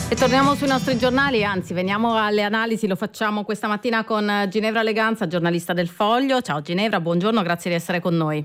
E torniamo sui nostri giornali, anzi veniamo alle analisi, lo facciamo questa mattina con Ginevra Leganza, giornalista del Foglio. Ciao Ginevra, buongiorno, grazie di essere con noi.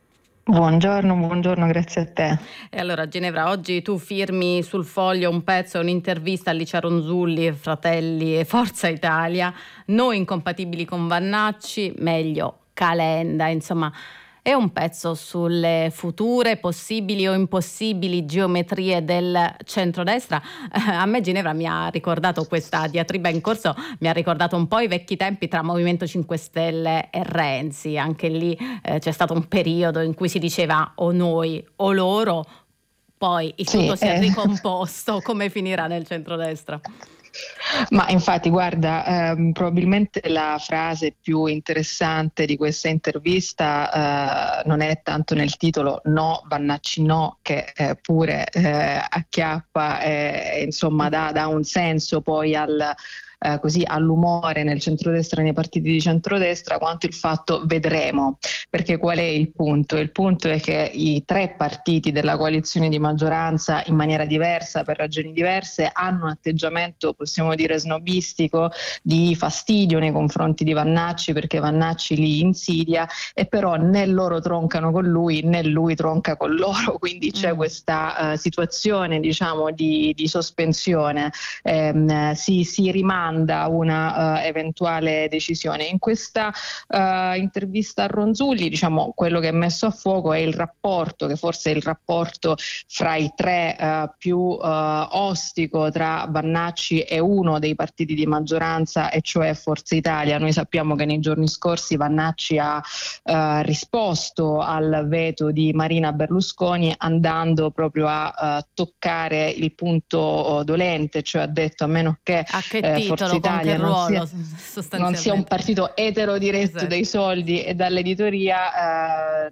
Buongiorno, grazie a te. E allora Ginevra, oggi tu firmi sul Foglio un pezzo, un'intervista a Licia Ronzulli, Fratelli e Forza Italia, noi incompatibili con Vannacci, meglio Calenda, insomma. È un pezzo sulle future possibili o impossibili geometrie del centrodestra. A me Ginevra mi ha ricordato questa diatriba in corso, mi ha ricordato un po' i vecchi tempi tra Movimento 5 Stelle e Renzi. Anche lì c'è stato un periodo in cui si diceva o noi o loro, poi il tutto si è ricomposto. Come finirà nel centrodestra? Ma infatti guarda, probabilmente la frase più interessante di questa intervista non è tanto nel titolo no, Vannacci no, che pure acchiappa e insomma dà un senso poi così all'umore nel centrodestra, nei partiti di centrodestra, quanto il fatto vedremo. Perché qual è il punto? Il punto è che i tre partiti della coalizione di maggioranza, in maniera diversa, per ragioni diverse, hanno un atteggiamento, possiamo dire, snobistico, di fastidio nei confronti di Vannacci, perché Vannacci li insidia, e però né loro troncano con lui né lui tronca con loro, quindi c'è questa situazione, diciamo, di sospensione, si rimanda una eventuale decisione. In questa intervista a Ronzulli, diciamo, quello che è messo a fuoco è il rapporto, che forse è il rapporto fra i tre più ostico tra Vannacci e uno dei partiti di maggioranza, e cioè Forza Italia. Noi sappiamo che nei giorni scorsi Vannacci ha risposto al veto di Marina Berlusconi, andando proprio a toccare il punto dolente, cioè ha detto: a meno che Forza Italia non sia un partito eterodiretto, esatto, dai soldi e dall'editoria,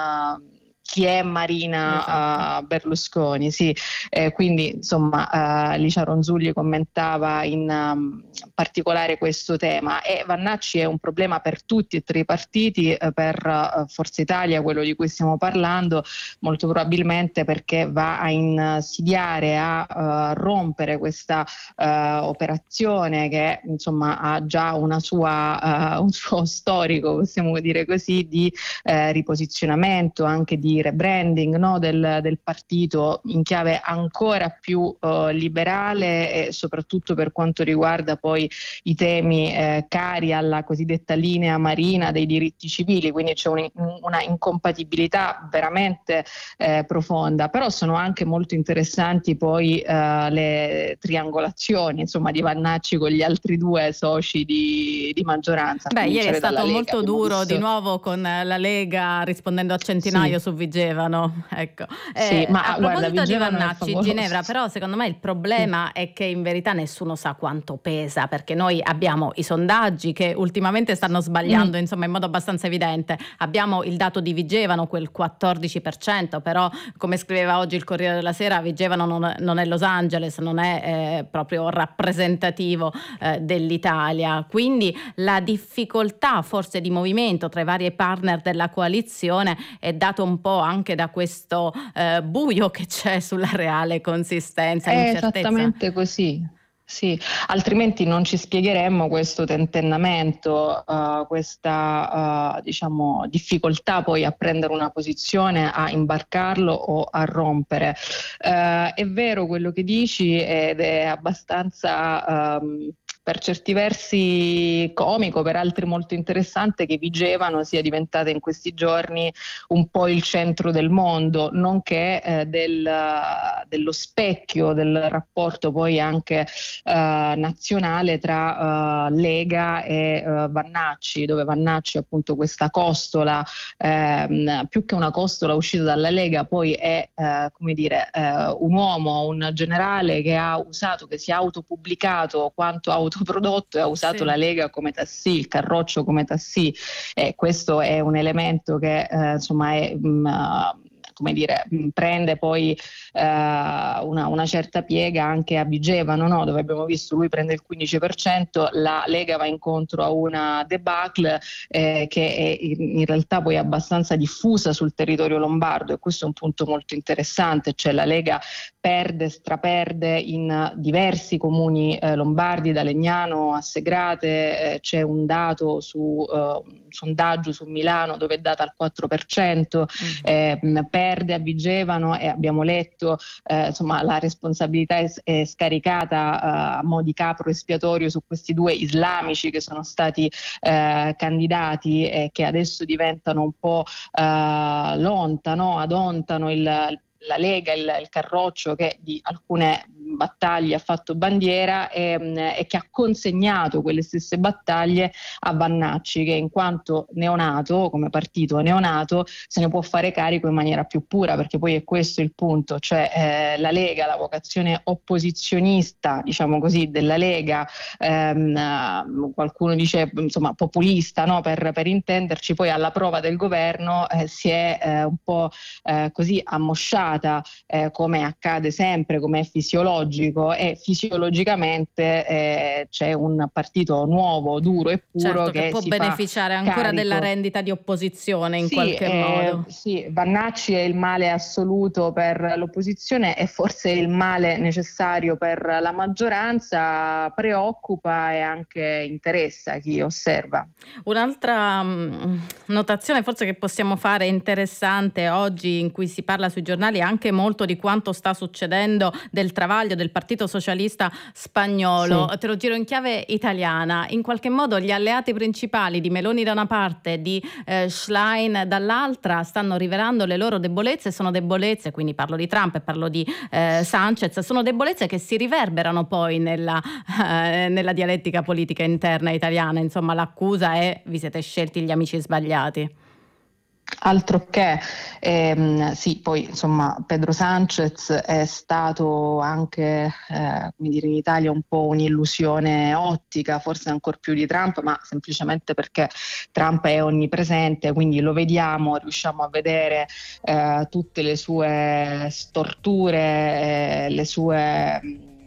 chi è Marina, esatto, Berlusconi, sì. Quindi insomma Licia Ronzulli commentava in particolare questo tema, e Vannacci è un problema per tutti e tre i partiti. Per Forza Italia, quello di cui stiamo parlando, molto probabilmente perché va a insidiare, a rompere questa operazione che insomma ha già un suo storico, possiamo dire così, di riposizionamento, anche di rebranding, no, del partito in chiave ancora più liberale, e soprattutto per quanto riguarda poi i temi cari alla cosiddetta linea Marina dei diritti civili. Quindi c'è una incompatibilità veramente profonda, però sono anche molto interessanti poi le triangolazioni, insomma, di Vannacci con gli altri due soci di maggioranza. Beh, ieri è stato molto duro di nuovo con la Lega, rispondendo a Centinaio, sì, su Vigevano. Ecco. Sì, ma a proposito di Vannacci, Ginevra, però secondo me il problema è che in verità nessuno sa quanto pesa, perché noi abbiamo i sondaggi che ultimamente stanno sbagliando, insomma, in modo abbastanza evidente. Abbiamo il dato di Vigevano, quel 14%, però come scriveva oggi il Corriere della Sera, Vigevano non è Los Angeles, non è proprio rappresentativo dell'Italia. Quindi la difficoltà forse di movimento tra i vari partner della coalizione è dato un po' anche da questo buio che c'è sulla reale consistenza, incertezza. Esattamente così. Sì, altrimenti non ci spiegheremmo questo tentennamento, questa diciamo difficoltà poi a prendere una posizione, a imbarcarlo o a rompere. È vero quello che dici, ed è abbastanza per certi versi comico, per altri molto interessante, che Vigevano sia diventata in questi giorni un po' il centro del mondo, nonché dello specchio del rapporto poi anche nazionale tra Lega e Vannacci, dove Vannacci, appunto, questa costola, più che una costola uscita dalla Lega, poi è come dire un uomo, un generale che si è autopubblicato quanto autoprodotto, e ha usato, sì, la Lega come tassì, il Carroccio come tassì, e questo è un elemento che insomma è prende poi una certa piega anche a Vigevano, no? Dove abbiamo visto lui prende il 15%, la Lega va incontro a una debacle che è in realtà poi abbastanza diffusa sul territorio lombardo, e questo è un punto molto interessante, cioè la Lega straperde in diversi comuni lombardi, da Legnano a Segrate, c'è un dato un sondaggio su Milano dove è data al 4%, perde a Vigevano, e abbiamo letto la responsabilità è scaricata a mo' di capro espiatorio su questi due islamici che sono stati candidati e che adesso diventano un po' l'onta, no? Adontano la Lega, il Carroccio che di alcune battaglie ha fatto bandiera e che ha consegnato quelle stesse battaglie a Vannacci, che in quanto neonato, come partito neonato, se ne può fare carico in maniera più pura, perché poi è questo il punto, cioè la Lega, la vocazione opposizionista, diciamo così, della Lega, qualcuno dice populista, no? per intenderci, poi alla prova del governo si è un po' così ammosciata, come accade sempre, come è fisiologico, e fisiologicamente c'è un partito nuovo, duro e puro, certo, che può si beneficiare ancora carico della rendita di opposizione in qualche modo. Sì, Vannacci è il male assoluto per l'opposizione e forse il male necessario per la maggioranza, preoccupa e anche interessa chi osserva. Un'altra notazione forse che possiamo fare interessante oggi, in cui si parla sui giornali anche molto di quanto sta succedendo, del travaglio del Partito Socialista Spagnolo. Sì. Te lo giro in chiave italiana. In qualche modo gli alleati principali di Meloni da una parte, di Schlein dall'altra, stanno rivelando le loro debolezze. Sono debolezze, quindi parlo di Trump e parlo di Sanchez, sono debolezze che si riverberano poi nella dialettica politica interna italiana. Insomma, l'accusa è: vi siete scelti gli amici sbagliati. Altro che, sì, poi Pedro Sanchez è stato anche in Italia un po' un'illusione ottica, forse ancor più di Trump, ma semplicemente perché Trump è onnipresente, quindi lo vediamo, riusciamo a vedere tutte le sue storture, le sue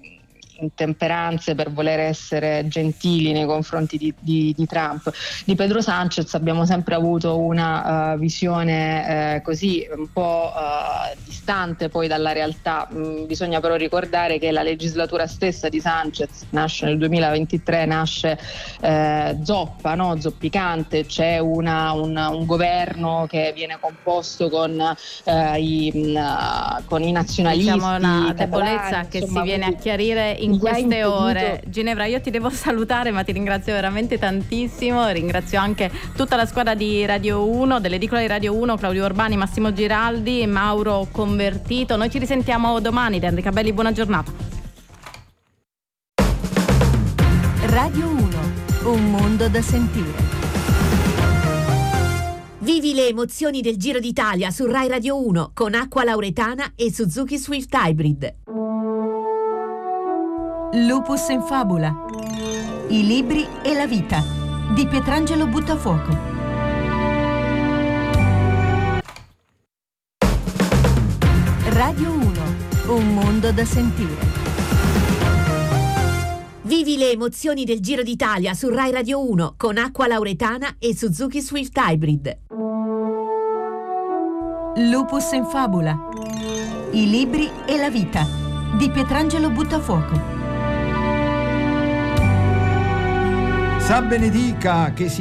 intemperanze per voler essere gentili nei confronti di Trump. Di Pedro Sanchez abbiamo sempre avuto una visione così un po' distante poi dalla realtà. Bisogna però ricordare che la legislatura stessa di Sanchez nasce nel 2023, nasce zoppa, no? Zoppicante, c'è un governo che viene composto con i nazionalisti, una debolezza che si viene a chiarire in queste ore. Ginevra, io ti devo salutare, ma ti ringrazio veramente tantissimo. Ringrazio anche tutta la squadra di Radio 1, dell'edicola di Radio 1, Claudio Urbani, Massimo Giraldi, Mauro Convertito. Noi ci risentiamo domani. Da Enrica Belli, buona giornata. Radio 1, un mondo da sentire. Vivi le emozioni del Giro d'Italia su Rai Radio 1 con Acqua Lauretana e Suzuki Swift Hybrid. Lupus in fabula. I libri e la vita di Pietrangelo Buttafuoco. Radio 1, un mondo da sentire. Vivi le emozioni del Giro d'Italia su Rai Radio 1 con Acqua Lauretana e Suzuki Swift Hybrid. Lupus in fabula. I libri e la vita di Pietrangelo Buttafuoco. Sa benedica che si